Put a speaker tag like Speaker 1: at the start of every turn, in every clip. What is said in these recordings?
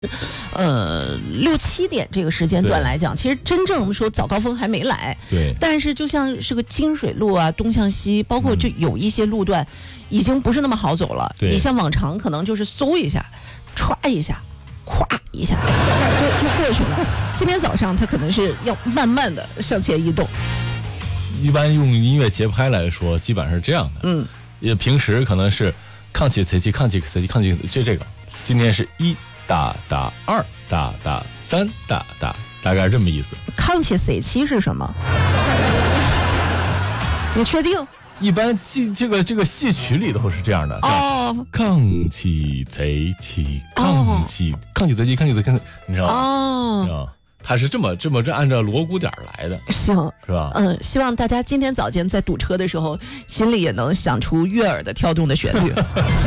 Speaker 1: 6-7点这个时间段来讲，其实真正我们说早高峰还没来，
Speaker 2: 对，
Speaker 1: 但是就像是个金水路啊，东向西，包括就有一些路段已经不是那么好走了。你像往常可能就是嗖一下，歘一下，咵一下就过去了。今天早上它可能是要慢慢的向前移动。
Speaker 2: 一般用音乐节拍来说，基本上是这样的。也平时可能是抗起随机，抗起随机，抗起这个。今天是1打打2打打3打打，大概是这么意思。
Speaker 1: 抗起随机是什么？你确定？
Speaker 2: 一般这个戏曲里头是这样的。哦，抗起随机，抗起随机，抗起随机，你知道吗？哦。他是这么按照锣鼓点来的，
Speaker 1: 行，
Speaker 2: 是吧？
Speaker 1: 希望大家今天早间在堵车的时候，心里也能想出悦耳的跳动的旋律。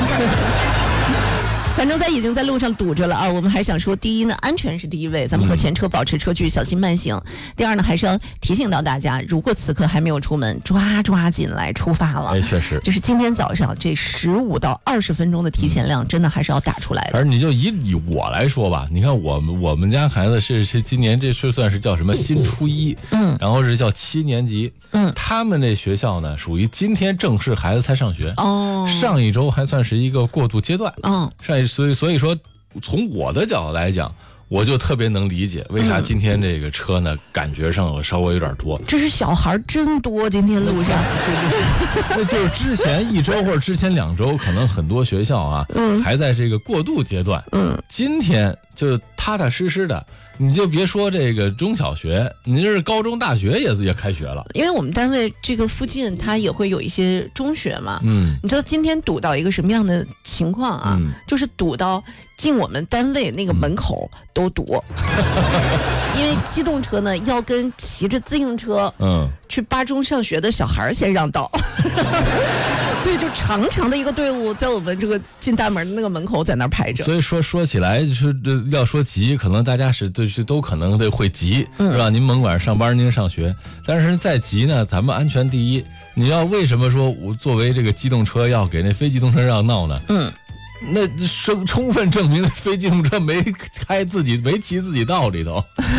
Speaker 1: 反正已经在路上堵着了啊！我们还想说，第一呢，安全是第一位，咱们和前车保持车距，小心慢行。第二呢，还是要提醒到大家，如果此刻还没有出门，抓紧来出发了。
Speaker 2: 哎，确实，
Speaker 1: 就是今天早上这15到20分钟的提前量，真的还是要打出来的。
Speaker 2: 而你就以我来说吧，你看我们家孩子是今年这算是叫什么新初一，然后是叫7年级，他们这学校呢，属于今天正式孩子才上学，上一周还算是一个过渡阶段，所以说，从我的角度来讲，我就特别能理解为啥今天这个车呢，感觉上稍微有点多。
Speaker 1: 这是小孩真多，今天路上。
Speaker 2: 那就是之前1周或者之前2周，可能很多学校啊，还在这个过渡阶段。今天就踏踏实实的。你就别说这个中小学，你这是高中大学也开学了。
Speaker 1: 因为我们单位这个附近它也会有一些中学嘛，你知道今天堵到一个什么样的情况啊？就是堵到进我们单位那个门口都堵，因为机动车呢要跟骑着自行车去8中上学的小孩先让道。所以就长的一个队伍在我们这个进大门的那个门口在那儿排着。
Speaker 2: 所以说起来是要说急，可能大家都可能会急，是吧？您甭管上班您上学，但是再急呢，咱们安全第一。你要为什么说我作为这个机动车要给那非机动车让道呢？那充分证明非机动车没骑自己道里头。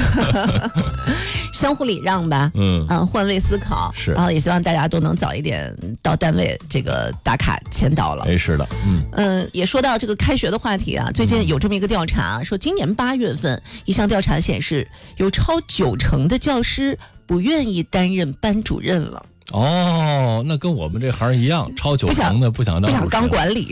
Speaker 1: 相互礼让吧，换位思考
Speaker 2: 是，
Speaker 1: 然后也希望大家都能早一点到单位这个打卡签到了。
Speaker 2: 哎，是的，
Speaker 1: 也说到这个开学的话题啊，最近有这么一个调查，说今年8月份一项调查显示，有超90%的教师不愿意担任班主任了。
Speaker 2: 哦，那跟我们这行一样，超90%的不想
Speaker 1: 当管理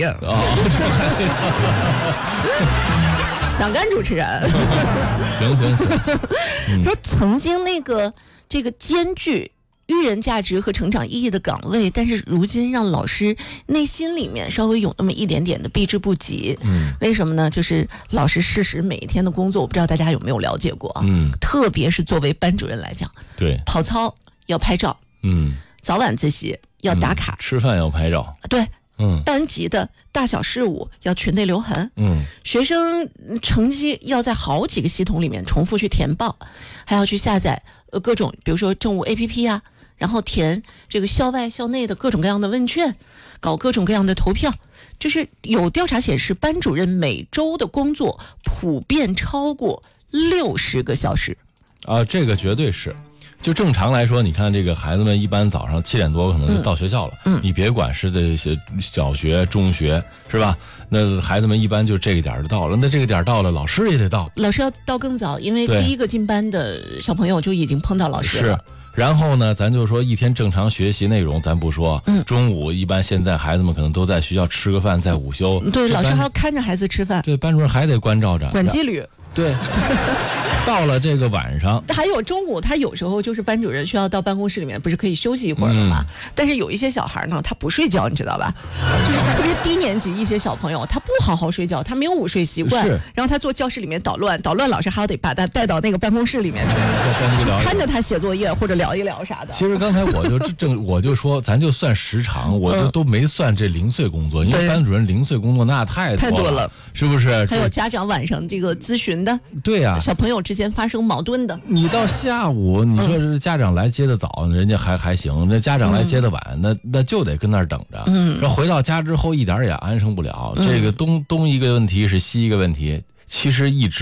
Speaker 1: 想干主持人。
Speaker 2: 行。
Speaker 1: 说曾经这个兼具育人价值和成长意义的岗位，但是如今让老师内心里面稍微有那么一点点的避之不及。为什么呢？就是老师事实每一天的工作，我不知道大家有没有了解过。特别是作为班主任来讲，
Speaker 2: 对，
Speaker 1: 跑操要拍照，早晚自习要打卡，
Speaker 2: 吃饭要拍照，
Speaker 1: 对，班级的大小事务要群内留痕，学生成绩要在好几个系统里面重复去填报，还要去下载各种，比如说政务 APP 啊，然后填这个校外校内的各种各样的问卷，搞各种各样的投票。就是有调查显示，班主任每周的工作普遍超过60个小时
Speaker 2: 啊，这个绝对是。就正常来说，你看这个孩子们一般早上7点多可能就到学校了，你别管是这些小学、中学，是吧？那孩子们一般就这个点就到了，那这个点到了，老师也得到，
Speaker 1: 老师要到更早，因为第一个进班的小朋友就已经碰到老师了。是，
Speaker 2: 然后呢，咱就说一天正常学习内容，咱不说，中午一般现在孩子们可能都在学校吃个饭，在午休，
Speaker 1: 对，老师还要看着孩子吃饭，
Speaker 2: 对，班主任还得关照着，
Speaker 1: 管纪律，
Speaker 2: 对。到了这个晚上，
Speaker 1: 还有中午，他有时候就是班主任需要到办公室里面，不是可以休息一会儿的吗？但是有一些小孩呢，他不睡觉，你知道吧？就是特别低年级一些小朋友，他不好好睡觉，他没有午睡习惯，然后他坐教室里面捣乱，老师还要得把他带到那个办公室里面去，看着他写作业或者聊一聊啥的。
Speaker 2: 其实刚才我就说，咱就算时长，我就都没算这零碎工作，因为班主任零碎工作那太多了，是不是？
Speaker 1: 还有家长晚上这个咨询的，
Speaker 2: 对呀，
Speaker 1: 小朋友之间发生矛盾的，
Speaker 2: 你到下午你说是家长来接的早，人家还行，那家长来接的晚，那就得跟那儿等着。然后回到家之后一点也安生不了，这个东一个问题是西一个问题。 其实一直